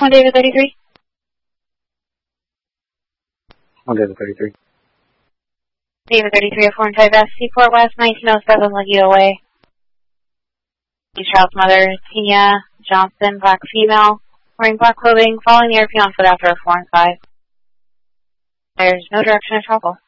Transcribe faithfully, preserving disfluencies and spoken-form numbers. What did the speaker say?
one David thirty-three. one David thirty-three. David thirty-three, four and five S, Seaport West, nineteen oh seven, Leggio Way. Child's mother, Tina Johnson, black female, wearing black clothing, following the airfield on foot after a four and five. There's no direction of travel.